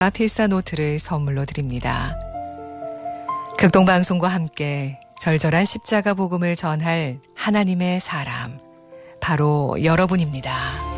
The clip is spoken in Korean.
필사 노트를 선물로 드립니다. 극동방송과 함께 절절한 십자가 복음을 전할 하나님의 사람, 바로 여러분입니다.